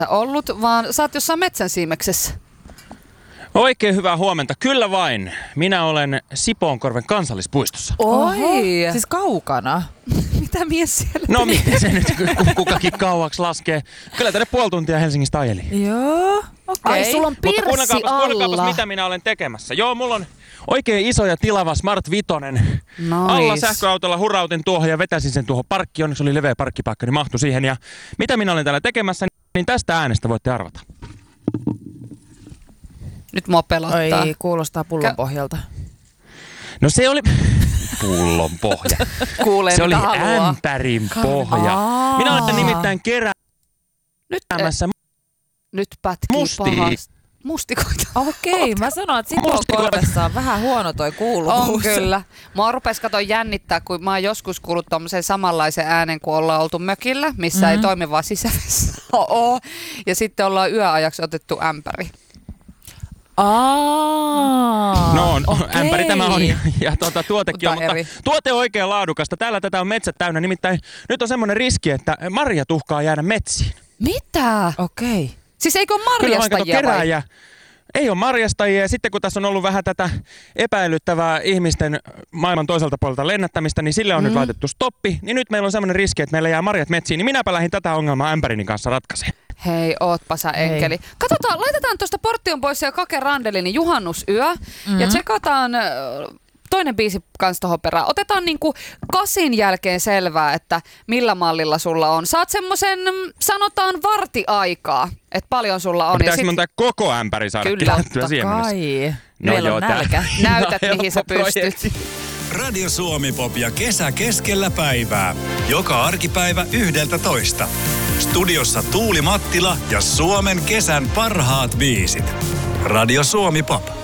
ollut, vaan sä oot jossain metsän siimeksessä. Oikein hyvää huomenta. Kyllä vain. Minä olen Sipoonkorven kansallispuistossa. Oi! Siis kaukana. Mitä mies siellä? No miten se nyt kukakin kauaksi laskee? Kyllä tänne puoli tuntia Helsingistä ajeli. Joo, okei. Ai, sulla on Mutta pirssi kuunnelkaapas, mitä minä olen tekemässä. Joo, mulla on oikein iso ja tilava Smart Vitonen. Nice. Alla sähköautolla hurautin tuohon ja vetäsin sen tuohon parkkiin. Onneksi oli leveä parkkipaikka, niin mahtui siihen. Ja mitä minä olen täällä tekemässä, niin tästä äänestä voitte arvata. Nyt mua pelottaa. Ai, kuulostaa pullon pohjalta. No se oli pullon pohja. Kuulee, Se oli mitä haluaa. ämpärin pohja. Minä olen nimittäin keräämässä Nyt pätkii pahasti. Mustikoita. Okei, mä sanon, että Sipoonkorvessa on vähän huono toi kuuluvuus. On kyllä. Mua rupesi jännittää, kun mä oon joskus kuullut tommosen samanlaisen äänen, kun ollaan oltu mökillä, missä ei toimi vaan sisävessä. Ja sitten ollaan yöajaksi otettu ämpäri. No, okei. ämpäri tämä on ja tuotekin on, mutta eri. tuote on oikein laadukasta. Täällä tätä on metsät täynnä, nimittäin nyt on semmoinen riski, että marjat uhkaa jäädä metsiin. Mitä? Okei. Siis eikö ole Kyllä vaan kato marjastajia vai? kerääjä. Ei ole marjastajia ja sitten kun tässä on ollut vähän tätä epäilyttävää ihmisten maailman toiselta puolelta lennättämistä, niin sille on nyt laitettu stoppi. Niin nyt meillä on semmoinen riski, että meillä jää marjat metsiin, niin minäpä lähdin tätä ongelmaa ämpärini kanssa ratkaisemaan. Hei, ootpa sä enkeli. Katsotaan, laitetaan tuosta Portion Boys ja Kake Randelinin Juhannusyö ja tsekataan toinen biisi kanssa tohon perään. Otetaan niinku 8 jälkeen selvää, että millä mallilla sulla on. Saat semmosen, sanotaan vartiaikaa, että paljon sulla on. Pitäisi mun tää koko ämpäri saada Kyllä, kerättyä siihen mennessä. Kai. No Meillä joo, on nälkä. Näytät, mihin sä pystyt. Radio Suomi Pop ja kesä keskellä päivää. Joka arkipäivä 11. Studiossa Tuuli Mattila ja Suomen kesän parhaat biisit. Radio Suomi Pop.